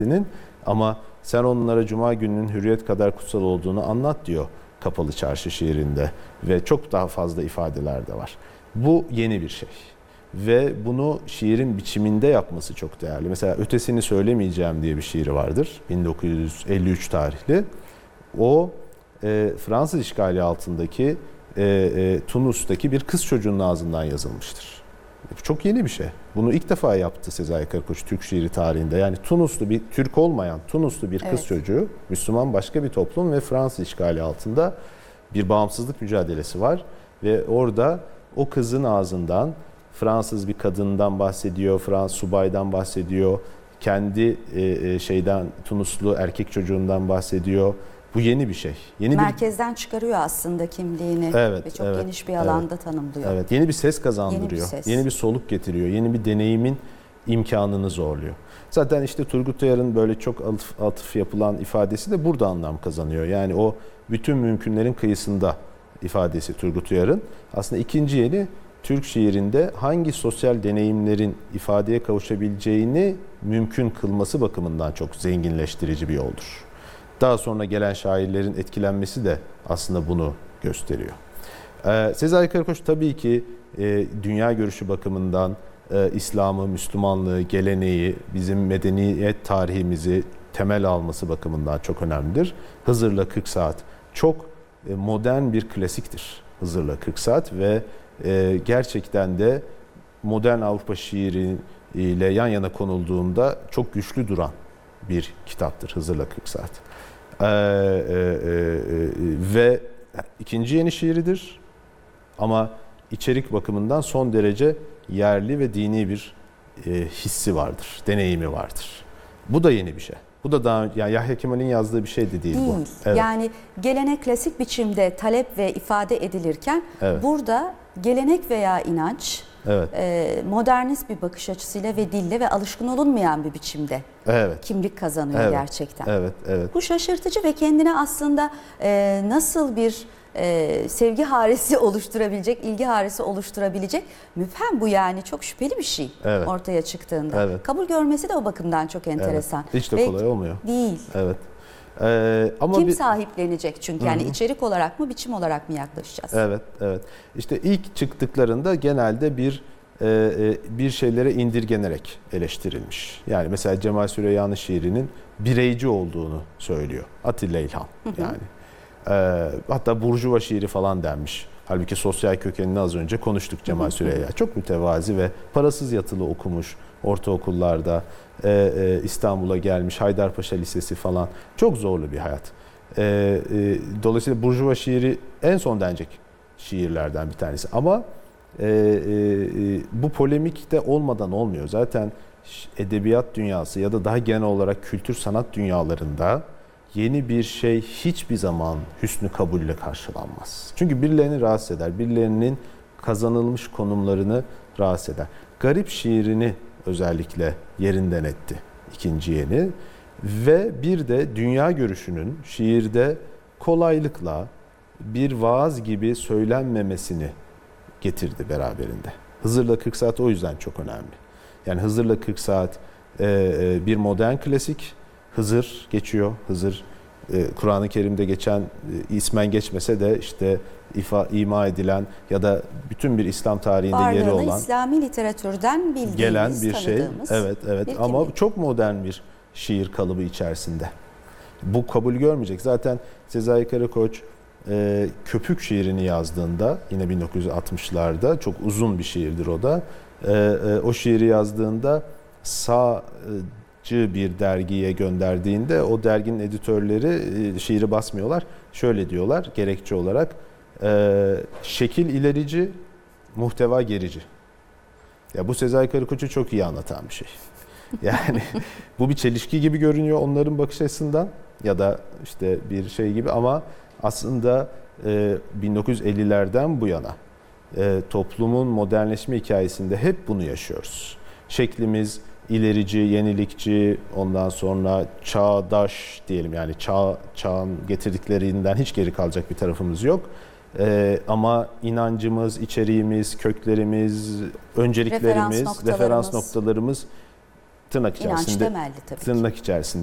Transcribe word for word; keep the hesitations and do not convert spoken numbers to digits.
ama sen onlara Cuma gününün hürriyet kadar kutsal olduğunu anlat diyor Kapalı Çarşı şiirinde ve çok daha fazla ifadeler de var. Bu yeni bir şey ve bunu şiirin biçiminde yapması çok değerli. Mesela Ötesini Söylemeyeceğim diye bir şiiri vardır, bin dokuz yüz elli üç tarihli. O e, Fransız işgali altındaki e, e, Tunus'taki bir kız çocuğunun ağzından yazılmıştır. Çok yeni bir şey. Bunu ilk defa yaptı Sezai Karakoç Türk şiiri tarihinde. Yani Tunuslu bir Türk olmayan Tunuslu bir kız evet. çocuğu, Müslüman başka bir toplum ve Fransız işgali altında bir bağımsızlık mücadelesi var ve orada o kızın ağzından Fransız bir kadından bahsediyor, Fransız subaydan bahsediyor, kendi e, şeyden Tunuslu erkek çocuğundan bahsediyor. Bu yeni bir şey. Yeni Merkezden bir... çıkarıyor aslında kimliğini evet, ve çok evet, geniş bir alanda evet, tanımlıyor. Evet, yeni bir ses kazandırıyor. Yeni bir, ses. Yeni bir soluk getiriyor. Yeni bir deneyimin imkanını zorluyor. Zaten işte Turgut Uyar'ın böyle çok atıf, atıf yapılan ifadesi de burada anlam kazanıyor. Yani o bütün mümkünlerin kıyısında ifadesi Turgut Uyar'ın. Aslında ikinci yeni Türk şiirinde hangi sosyal deneyimlerin ifadeye kavuşabileceğini mümkün kılması bakımından çok zenginleştirici bir yoldur. Daha sonra gelen şairlerin etkilenmesi de aslında bunu gösteriyor. Ee, Sezai Karakoç tabii ki e, dünya görüşü bakımından e, İslam'ı, Müslümanlığı, geleneği, bizim medeniyet tarihimizi temel alması bakımından çok önemlidir. Hızır'la kırk saat çok e, modern bir klasiktir. Hızır'la kırk saat ve e, gerçekten de modern Avrupa şiiriyle yan yana konulduğunda çok güçlü duran bir kitaptır Hızır'la kırk saat. Ee, e, e, ve ikinci yeni şiiridir ama içerik bakımından son derece yerli ve dini bir e, hissi vardır, deneyimi vardır. Bu da yeni bir şey. Bu da daha yani Yahya Kemal'in yazdığı bir şey de değil, değil. bu. Evet. Yani gelenek klasik biçimde talep ve ifade edilirken evet. burada gelenek veya inanç evet. e, modernist bir bakış açısıyla ve dille ve alışkın olunmayan bir biçimde evet. kimlik kazanıyor evet. gerçekten. Evet, evet. Bu şaşırtıcı ve kendine aslında e, nasıl bir e, sevgi haresi oluşturabilecek, ilgi haresi oluşturabilecek müphem bu yani çok şüpheli bir şey evet. ortaya çıktığında. Evet. Kabul görmesi de o bakımdan çok enteresan. Evet. Hiç de kolay ve olmuyor. Değil. Evet. Ee, ama Kim bir... sahiplenecek çünkü yani Hı-hı. içerik olarak mı biçim olarak mı yaklaşacağız? Evet, evet. İşte ilk çıktıklarında genelde bir e, bir şeylere indirgenerek eleştirilmiş. Yani mesela Cemal Süreyya'nın şiirinin bireyci olduğunu söylüyor Atilla İlhan. Hı-hı. Yani e, hatta burjuva şiiri falan denmiş. Halbuki sosyal kökenini az önce konuştuk Cemal Süreyya. Çok mütevazi ve parasız yatılı okumuş ortaokullarda. Ee, e, İstanbul'a gelmiş, Haydarpaşa Lisesi falan. Çok zorlu bir hayat. Ee, e, dolayısıyla burjuva şiiri en son denecek şiirlerden bir tanesi. Ama e, e, bu polemik de olmadan olmuyor. Zaten edebiyat dünyası ya da daha genel olarak kültür sanat dünyalarında yeni bir şey hiçbir zaman hüsnü kabulle karşılanmaz. Çünkü birilerini rahatsız eder, birilerinin kazanılmış konumlarını rahatsız eder. Garip şiirini özellikle yerinden etti ikinci yeni ve bir de dünya görüşünün şiirde kolaylıkla bir vaaz gibi söylenmemesini getirdi beraberinde. Hızır'la kırk saat o yüzden çok önemli. Yani Hızır'la kırk saat bir modern klasik. Hızır geçiyor. Hızır Kur'an-ı Kerim'de geçen ismen geçmese de işte ifa, ima edilen ya da bütün bir İslam tarihinde Varlığını yeri olan İslami literatürden bildiğimiz, gelen bir şey. Evet, evet. Bir Ama kimlik. çok modern bir şiir kalıbı içerisinde. Bu kabul görmeyecek. Zaten Sezai Karakoç e, Köpük şiirini yazdığında yine bin dokuz yüz altmışlarda çok uzun bir şiirdir o da. E, e, o şiiri yazdığında sağ e, bir dergiye gönderdiğinde o derginin editörleri şiiri basmıyorlar. Şöyle diyorlar gerekçe olarak e, şekil ilerici, muhteva gerici. Ya bu Sezai Karakoç'u çok iyi anlatan bir şey. Yani bu bir çelişki gibi görünüyor onların bakış açısından ya da işte bir şey gibi ama aslında e, bin dokuz yüz ellilerden bu yana e, toplumun modernleşme hikayesinde hep bunu yaşıyoruz. Şeklimiz ilerici, yenilikçi, ondan sonra çağdaş diyelim yani çağ çağın getirdiklerinden hiç geri kalacak bir tarafımız yok. Ee, ama inancımız, içeriğimiz, köklerimiz, önceliklerimiz, referans noktalarımız, referans noktalarımız tırnak İnanç içerisinde temelli tabii ki. tırnak içerisinde